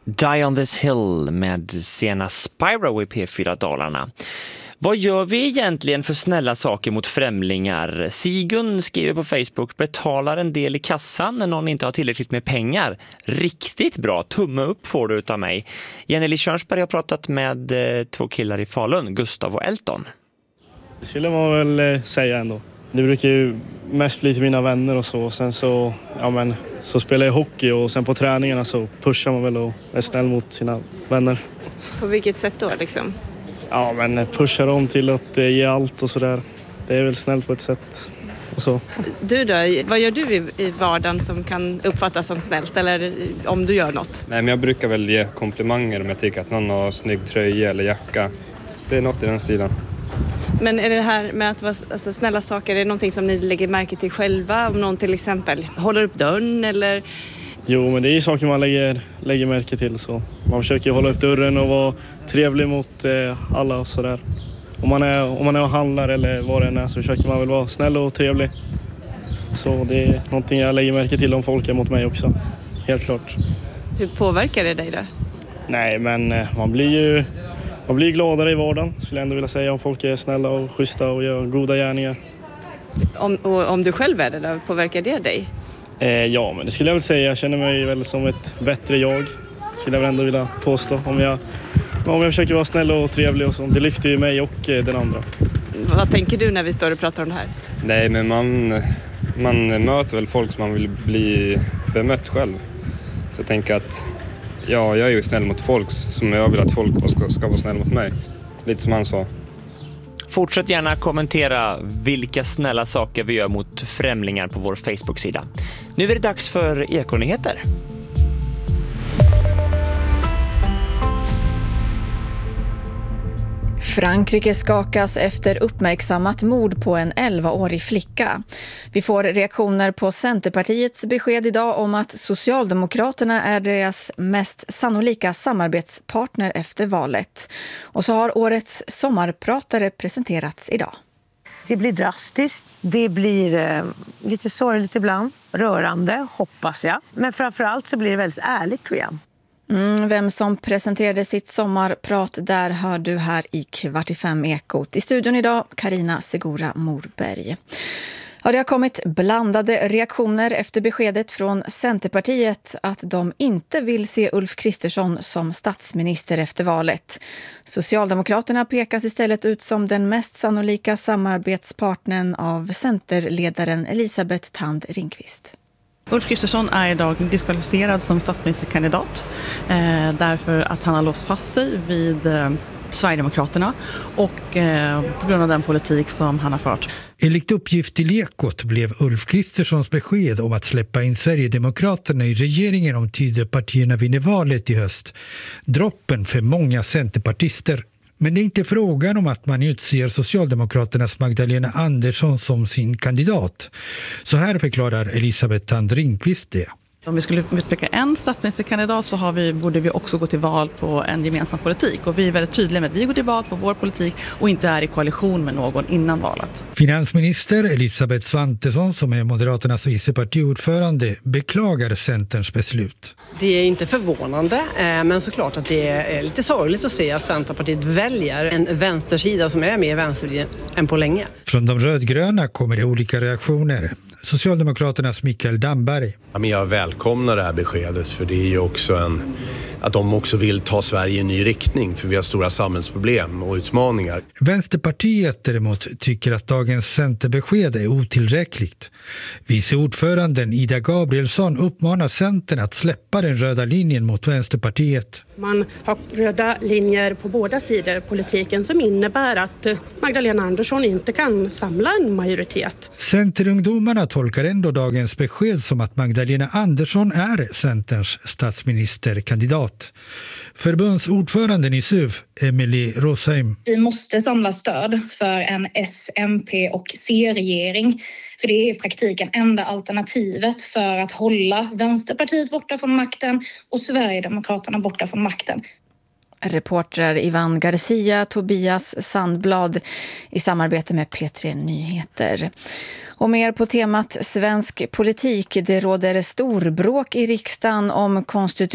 Die on this hill med Sena Spyro i P4 Dalarna. Vad gör vi egentligen för snälla saker mot främlingar? Sigun skriver på Facebook: betalar en del i kassan när någon inte har tillräckligt med pengar. Riktigt bra, tumme upp får du utav mig. Jenny Körnsberg har pratat med två killar i Falun, Gustav och Elton. Det skulle man väl säga ändå. Det brukar ju mest bli till mina vänner och så. Sen så, så spelar jag hockey och sen på träningarna så pushar man väl och är snäll mot sina vänner. På vilket sätt då liksom? Ja, men pushar dem till att ge allt och sådär. Det är väl snällt på ett sätt och så. Du då, vad gör du i vardagen som kan uppfattas som snällt eller om du gör något? Nej, men jag brukar väl ge komplimanger om jag tycker att någon har snygg tröja eller jacka. Det är något i den stilen. Men är det här med att vara snälla saker, är det någonting som ni lägger märke till själva? Om någon till exempel håller upp dörren eller... Jo, men det är ju saker man lägger märke till. Så. Man försöker hålla upp dörren och vara trevlig mot alla och sådär. Om man är och handlar eller vad det än är så försöker man väl vara snäll och trevlig. Så det är någonting jag lägger märke till om folk är mot mig också. Helt klart. Hur påverkar det dig då? Nej, men man blir gladare i vardagen, skulle jag ändå vilja säga, om folk är snälla och schyssta och gör goda gärningar. Om du själv är det då, påverkar det dig? Ja, men det skulle jag väl säga. Jag känner mig väl som ett bättre jag, skulle jag väl ändå vilja påstå. Om jag försöker vara snäll och trevlig och så. Det lyfter ju mig och den andra. Vad tänker du när vi står och pratar om det här? Nej, men man möter väl folk som man vill bli bemött själv. Så jag tänker att jag är ju snäll mot folk som jag vill att folk ska vara snäll mot mig. Lite som han sa. Fortsätt gärna kommentera vilka snälla saker vi gör mot främlingar på vår Facebook-sida. Nu är det dags för Ekonyheter. Frankrike skakas efter uppmärksammat mord på en 11-årig flicka. Vi får reaktioner på Centerpartiets besked idag om att Socialdemokraterna är deras mest sannolika samarbetspartner efter valet. Och så har årets sommarpratare presenterats idag. Det blir drastiskt, det blir lite sorgligt ibland, rörande hoppas jag. Men framförallt så blir det väldigt ärligt tror jag. Vem som presenterade sitt sommarprat där hör du här i 4:45 Ekot. I studion idag, Carina Segura Morberg. Ja, det har kommit blandade reaktioner efter beskedet från Centerpartiet att de inte vill se Ulf Kristersson som statsminister efter valet. Socialdemokraterna pekas istället ut som den mest sannolika samarbetspartnern av Centerledaren Elisabeth Thand Ringqvist. Ulf Kristersson är idag diskvalificerad som statsministerkandidat därför att han har låst fast sig vid Sverigedemokraterna och på grund av den politik som han har fört. Enligt uppgift till Ekot blev Ulf Kristerssons besked om att släppa in Sverigedemokraterna i regeringen om Tidöpartierna vinner valet i höst droppen för många centerpartister. Men det är inte frågan om att man utser Socialdemokraternas Magdalena Andersson som sin kandidat. Så här förklarar Elisabeth Thand Ringqvist det. Om vi skulle utpeka en statsministerkandidat så borde vi också gå till val på en gemensam politik. Och vi är väldigt tydliga med att vi går till val på vår politik och inte är i koalition med någon innan valet. Finansminister Elisabeth Svantesson, som är Moderaternas vicepartiordförande, beklagar Centerns beslut. Det är inte förvånande, men såklart att det är lite sorgligt att se att Centerpartiet väljer en vänstersida som är mer vänster än på länge. Från de rödgröna kommer det olika reaktioner. Socialdemokraternas Mikael Damberg. Ja, men jag välkomnar det här beskedet för det är ju också att de också vill ta Sverige i en ny riktning för vi har stora samhällsproblem och utmaningar. Vänsterpartiet däremot tycker att dagens centerbesked är otillräckligt. Viceordföranden Ida Gabrielsson uppmanar Centern att släppa den röda linjen mot Vänsterpartiet. Man har röda linjer på båda sidor politiken som innebär att Magdalena Andersson inte kan samla en majoritet. Centerungdomarna tolkar ändå dagens besked som att Magdalena Andersson är Centerns statsministerkandidat. Förbundsordföranden i SUV, Emily Rosheim. Vi måste samla stöd för en S-, MP- och C-regering. För det är i praktiken enda alternativet för att hålla Vänsterpartiet borta från makten och Sverigedemokraterna borta från makten. Reportrar Ivan Garcia, Tobias Sandblad i samarbete med P3 Nyheter. Och mer på temat svensk politik. Det råder storbråk i riksdagen om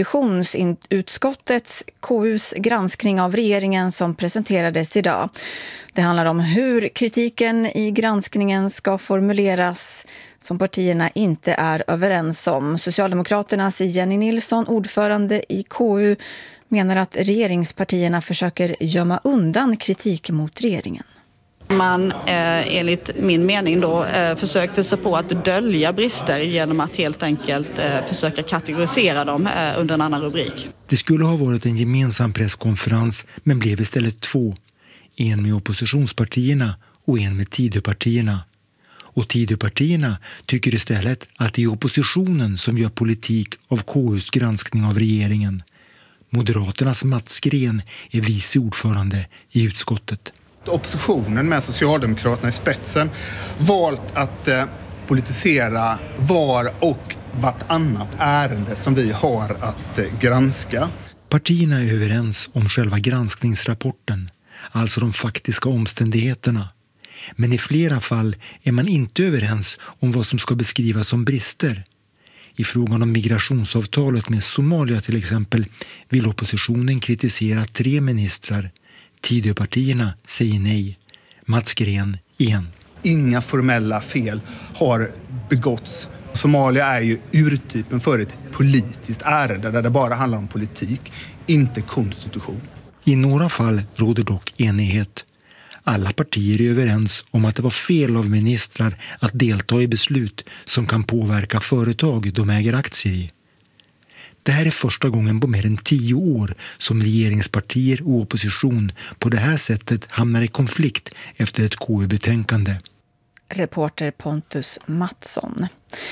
konstitutionsutskottets KUs granskning av regeringen som presenterades idag. Det handlar om hur kritiken i granskningen ska formuleras som partierna inte är överens om. Socialdemokraternas Jenny Nilsson, ordförande i KU, menar att regeringspartierna försöker gömma undan kritik mot regeringen. Man enligt min mening då försökte sig på att dölja brister genom att helt enkelt försöka kategorisera dem under en annan rubrik. Det skulle ha varit en gemensam presskonferens men blev istället två. En med oppositionspartierna och en med Tidöpartierna. Och Tidöpartierna tycker istället att det är oppositionen som gör politik av KUs granskning av regeringen. Moderaternas Mats Green är vice ordförande i utskottet. Oppositionen med Socialdemokraterna i spetsen valt att politisera var och vartannat ärende som vi har att granska. Partierna är överens om själva granskningsrapporten, alltså de faktiska omständigheterna. Men i flera fall är man inte överens om vad som ska beskrivas som brister. I frågan om migrationsavtalet med Somalia till exempel vill oppositionen kritisera 3 ministrar. Tidöpartierna säger nej. Mats Green igen. Inga formella fel har begåtts. Somalia är ju urtypen för ett politiskt ärende där det bara handlar om politik, inte konstitution. I några fall råder dock enighet. Alla partier är överens om att det var fel av ministrar att delta i beslut som kan påverka företag de äger aktier i. Det här är första gången på mer än 10 år som regeringspartier och opposition på det här sättet hamnar i konflikt efter ett KU-betänkande. Reporter Pontus Mattsson.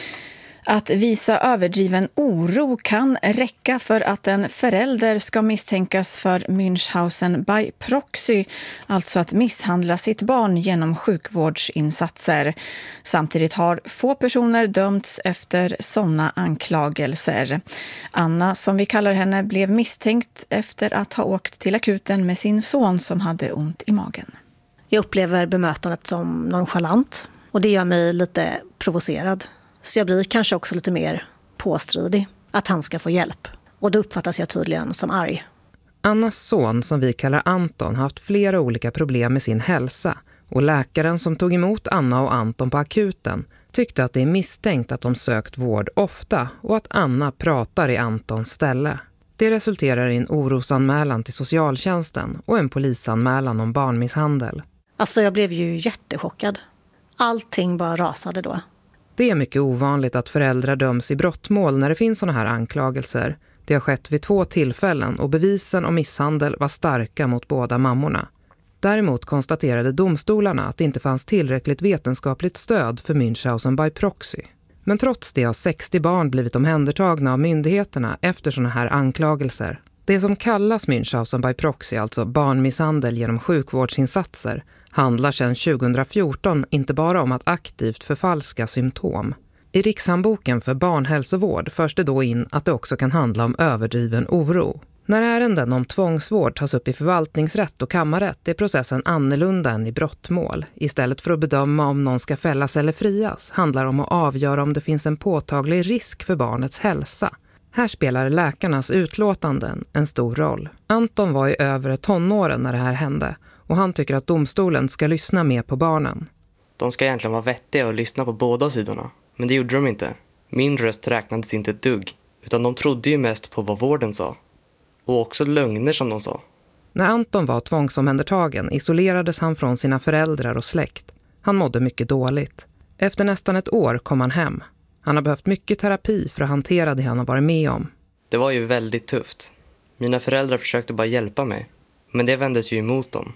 Att visa överdriven oro kan räcka för att en förälder ska misstänkas för Münchhausen by proxy, alltså att misshandla sitt barn genom sjukvårdsinsatser. Samtidigt har få personer dömts efter sådana anklagelser. Anna, som vi kallar henne, blev misstänkt efter att ha åkt till akuten med sin son som hade ont i magen. Jag upplever bemötandet som nonchalant och det gör mig lite provocerad. Så jag blir kanske också lite mer påstridig att han ska få hjälp. Och då uppfattas jag tydligen som arg. Annas son, som vi kallar Anton, har haft flera olika problem med sin hälsa. Och läkaren som tog emot Anna och Anton på akuten tyckte att det är misstänkt att de sökt vård ofta och att Anna pratar i Antons ställe. Det resulterar i en orosanmälan till socialtjänsten och en polisanmälan om barnmisshandel. Alltså jag blev ju jättechockad. Allting bara rasade då. Det är mycket ovanligt att föräldrar döms i brottmål när det finns såna här anklagelser. Det har skett vid 2 tillfällen och bevisen om misshandel var starka mot båda mammorna. Däremot konstaterade domstolarna att det inte fanns tillräckligt vetenskapligt stöd för Münchhausen by proxy. Men trots det har 60 barn blivit omhändertagna av myndigheterna efter såna här anklagelser. Det som kallas Münchhausen by proxy, alltså barnmisshandel genom sjukvårdsinsatser, handlar sedan 2014 inte bara om att aktivt förfalska symptom. I Rikshandboken för barnhälsovård förs det då in att det också kan handla om överdriven oro. När ärenden om tvångsvård tas upp i förvaltningsrätt och kammarrätt är processen annorlunda än i brottmål. Istället för att bedöma om någon ska fällas eller frias handlar det om att avgöra om det finns en påtaglig risk för barnets hälsa. Här spelar läkarnas utlåtanden en stor roll. Anton var i övre tonåren när det här hände och han tycker att domstolen ska lyssna mer på barnen. De ska egentligen vara vettiga och lyssna på båda sidorna. Men det gjorde de inte. Min röst räknades inte ett dugg. Utan de trodde ju mest på vad vården sa. Och också lögner som de sa. När Anton var tvångsomhändertagen isolerades han från sina föräldrar och släkt. Han mådde mycket dåligt. Efter nästan ett år kom han hem. Han har behövt mycket terapi för att hantera det han har varit med om. Det var ju väldigt tufft. Mina föräldrar försökte bara hjälpa mig. Men det vändes ju emot dem.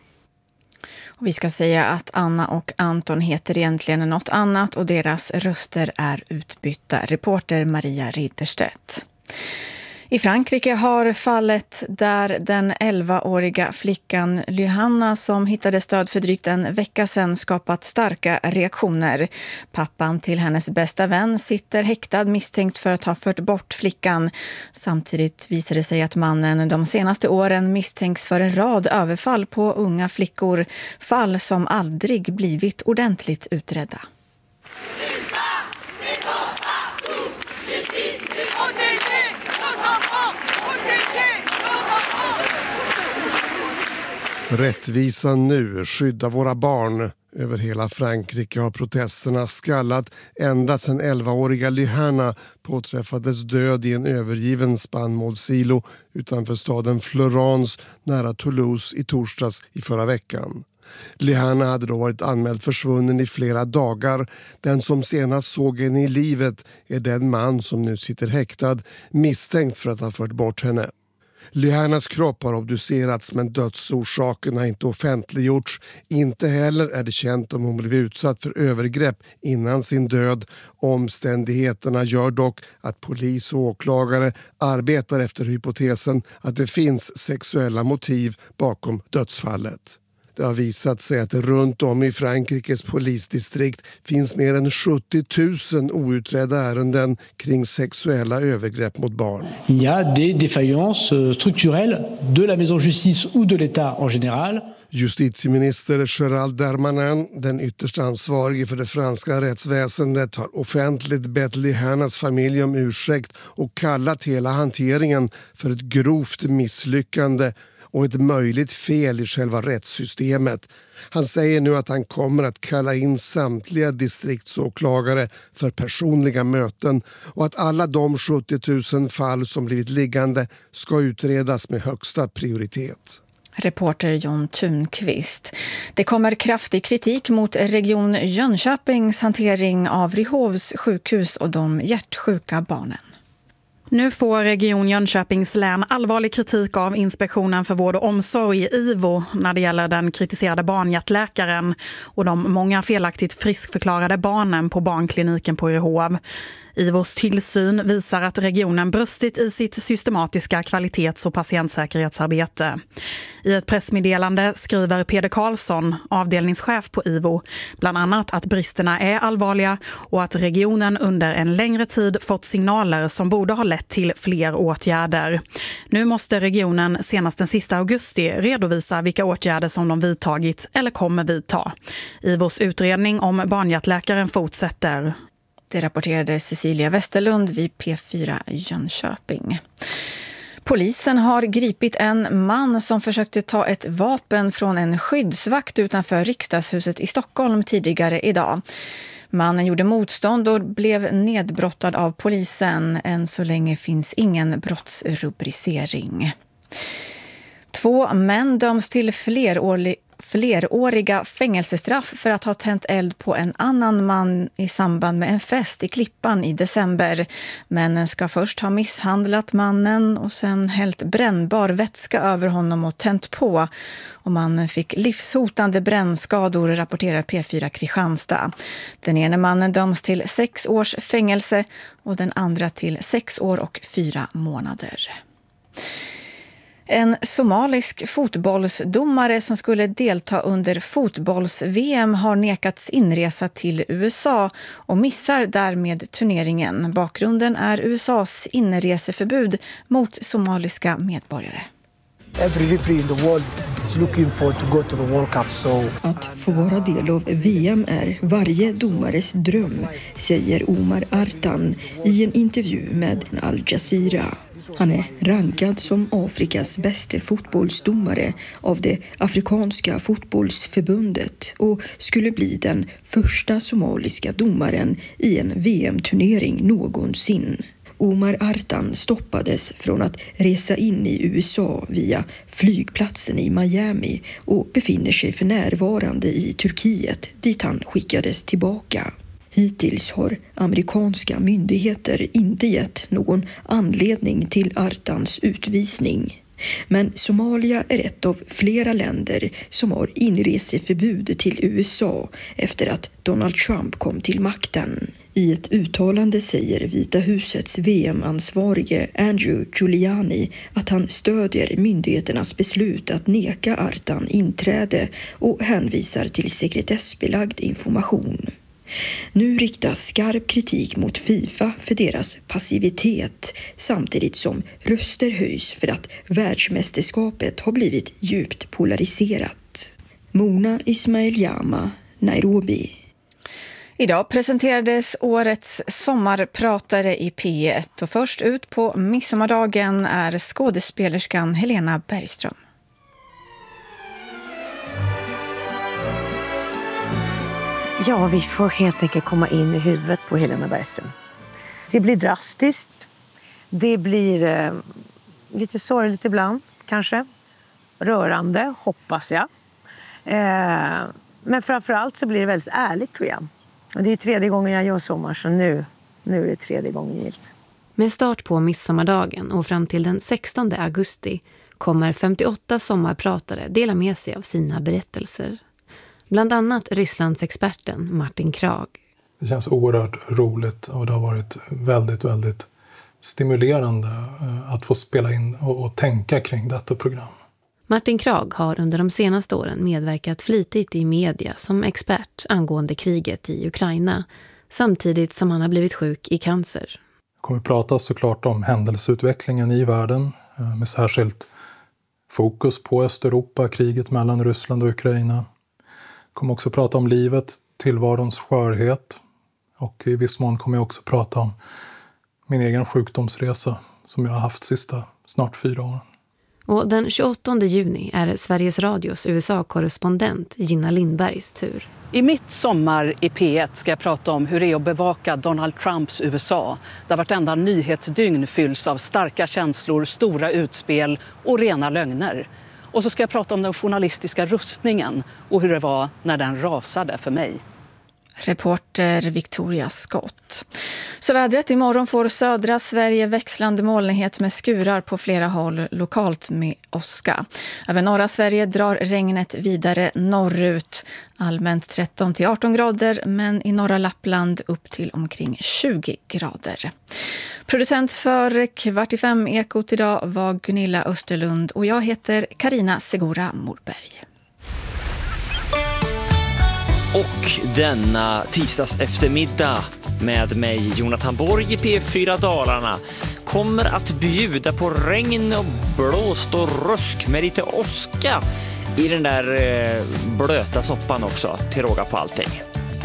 Och vi ska säga att Anna och Anton heter egentligen något annat och deras röster är utbytta. Reporter Maria Ridderstedt. I Frankrike har fallet där den 11-åriga flickan Lyhanna som hittades död för drygt en vecka sedan skapat starka reaktioner. Pappan till hennes bästa vän sitter häktad misstänkt för att ha fört bort flickan. Samtidigt visar det sig att mannen de senaste åren misstänks för en rad överfall på unga flickor. Fall som aldrig blivit ordentligt utredda. Rättvisa nu, skydda våra barn. Över hela Frankrike har protesterna skallat ända sedan 11-åriga Lyhanna påträffades död i en övergiven spannmålssilo utanför staden Florence nära Toulouse i torsdags i förra veckan. Lyhanna hade då varit anmäld försvunnen i flera dagar. Den som senast såg henne i livet är den man som nu sitter häktad misstänkt för att ha fört bort henne. Lyhannas kropp har obducerats men dödsorsaken har inte offentliggjorts. Inte heller är det känt om hon blev utsatt för övergrepp innan sin död. Omständigheterna gör dock att polis och åklagare arbetar efter hypotesen att det finns sexuella motiv bakom dödsfallet. Det har visat sig att det runt om i Frankrikes polisdistrikt finns mer än 70 000 outredda ärenden kring sexuella övergrepp mot barn. Il y a des défaillances structurelles de la maison justice ou de l'État en général. Justitieminister Gérald Darmanin, den ytterst ansvarige för det franska rättsväsendet, har offentligt bett Lyhannas familj om ursäkt och kallat hela hanteringen för ett grovt misslyckande och ett möjligt fel i själva rättssystemet. Han säger nu att han kommer att kalla in samtliga distriktsåklagare för personliga möten och att alla de 70 000 fall som blivit liggande ska utredas med högsta prioritet. Reporter John Thunqvist. Det kommer kraftig kritik mot Region Jönköpings hantering av Ryhovs sjukhus och de hjärtsjuka barnen. Nu får Region Jönköpings län allvarlig kritik av Inspektionen för vård och omsorg, IVO, när det gäller den kritiserade barnhjärtläkaren och de många felaktigt friskförklarade barnen på barnkliniken på Ryhov. IVOs tillsyn visar att regionen brustit i sitt systematiska kvalitets- och patientsäkerhetsarbete. I ett pressmeddelande skriver Peder Karlsson, avdelningschef på IVO, bland annat att bristerna är allvarliga och att regionen under en längre tid fått signaler som borde ha lett till fler åtgärder. Nu måste regionen senast den sista augusti redovisa vilka åtgärder som de vidtagit eller kommer vidta. IVOs utredning om barnhjärtläkaren fortsätter. Det rapporterade Cecilia Westerlund vid P4 Jönköping. Polisen har gripit en man som försökte ta ett vapen från en skyddsvakt utanför Riksdagshuset i Stockholm tidigare idag. Mannen gjorde motstånd och blev nedbrottad av polisen. Än så länge finns ingen brottsrubricering. 2 män döms till fleråriga fängelsestraff för att ha tänt eld på en annan man i samband med en fest i Klippan i december. Männen ska först ha misshandlat mannen och sen hällt brännbar vätska över honom och tänt på. Och mannen fick livshotande brännskador, rapporterar P4 Kristianstad. Den ene mannen döms till 6 års fängelse och den andra till 6 år och 4 månader. En somalisk fotbollsdomare som skulle delta under fotbolls-VM har nekats inresa till USA och missar därmed turneringen. Bakgrunden är USAs inreseförbud mot somaliska medborgare. Every referee in the world is looking for to go to the World Cup. Att få vara del av VM är varje domares dröm, säger Omar Artan i en intervju med Al Jazeera. Han är rankad som Afrikas bästa fotbollsdomare av det afrikanska fotbollsförbundet och skulle bli den första somaliska domaren i en VM-turnering någonsin. Omar Artan stoppades från att resa in i USA via flygplatsen i Miami och befinner sig för närvarande i Turkiet dit han skickades tillbaka. Hittills har amerikanska myndigheter inte gett någon anledning till Artans utvisning. Men Somalia är ett av flera länder som har inreseförbud till USA efter att Donald Trump kom till makten. I ett uttalande säger Vita husets VM-ansvarige Andrew Giuliani att han stödjer myndigheternas beslut att neka Artan inträde och hänvisar till sekretessbelagd information. Nu riktas skarp kritik mot FIFA för deras passivitet samtidigt som röster höjs för att världsmästerskapet har blivit djupt polariserat. Mona Ismail Jama, Nairobi. Idag presenterades årets sommarpratare i P1 och först ut på midsommardagen är skådespelerskan Helena Bergström. Ja, vi får helt enkelt komma in i huvudet på Helena Bergström. Det blir drastiskt. Det blir lite sorgligt ibland, kanske. Rörande, hoppas jag. Men framförallt så blir det väldigt ärligt, tror jag. Och det är 3:e gången jag gör sommar, så nu är det 3:e gången gilt. Med start på midsommardagen och fram till den 16 augusti kommer 58 sommarpratare dela med sig av sina berättelser. Bland annat Rysslandsexperten Martin Krag. Det känns oerhört roligt och det har varit väldigt, väldigt stimulerande att få spela in och tänka kring detta program. Martin Krag har under de senaste åren medverkat flitigt i media som expert angående kriget i Ukraina, samtidigt som han har blivit sjuk i cancer. Jag kommer att prata såklart om händelseutvecklingen i världen med särskilt fokus på Östeuropa, kriget mellan Ryssland och Ukraina. Jag kommer också prata om livet, tillvarons skörhet och i viss mån kommer jag också prata om min egen sjukdomsresa som jag har haft sista snart 4 åren. Och den 28 juni är Sveriges Radios USA-korrespondent Gina Lindbergs tur. I mitt sommar i P1 ska jag prata om hur det är att bevaka Donald Trumps USA. Där vartenda nyhetsdygn fylls av starka känslor, stora utspel och rena lögner. Och så ska jag prata om den journalistiska rustningen och hur det var när den rasade för mig. Reporter Victoria Scott. Så vädret imorgon får södra Sverige växlande molnighet med skurar på flera håll, lokalt med åska. Över norra Sverige drar regnet vidare norrut. Allmänt 13-18 grader, men i norra Lappland upp till omkring 20 grader. Producent för Kvart i 5 Ekot idag var Gunilla Österlund och jag heter Karina Segura Morberg. Och denna tisdags eftermiddag med mig Jonathan Borg i P4 Dalarna kommer att bjuda på regn och blåst och rusk med lite åska i den där blöta soppan också, till råga på allting.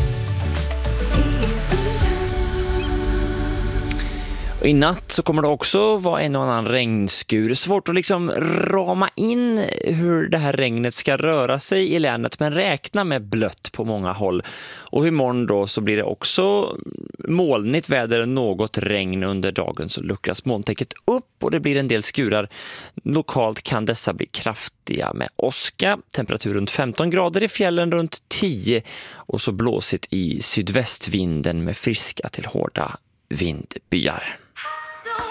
Och i natt så kommer det också vara en och annan regnskur. Svårt att liksom rama in hur det här regnet ska röra sig i länet, men räkna med blött på många håll. Och imorgon då så blir det också molnigt väder, något regn under dagen, så luckras molntäcket upp och det blir en del skurar. Lokalt kan dessa bli kraftiga med åska, temperatur runt 15 grader i fjällen, runt 10 och så blåsigt i sydvästvinden med friska till hårda vindbyar.